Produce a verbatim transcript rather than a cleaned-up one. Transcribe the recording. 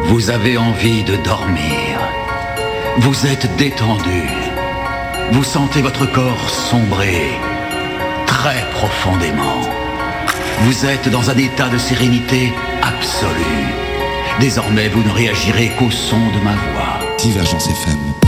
Vous avez envie de dormir. Vous êtes détendu. Vous sentez votre corps sombrer très profondément. Vous êtes dans un état de sérénité absolue. Désormais, vous ne réagirez qu'au son de ma voix. Divergence F M.